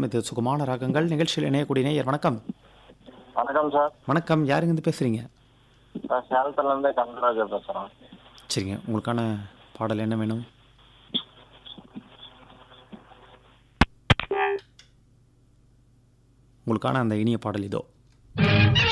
வணக்கம். இது சுகமான ராகங்கள் நிகழ்ச்சியில் இணையக்கூடிய நேயர். வணக்கம். வணக்கம் சார். வணக்கம். யாருங்கிருந்து பேசுறீங்க? நான் சேலத்துலேருந்து கந்தராஜர் பேசுகிறேன். சரிங்க. உங்களுக்கான பாடல் என்ன வேணும்? உங்களுக்கான அந்த இனிய பாடல் இதோ.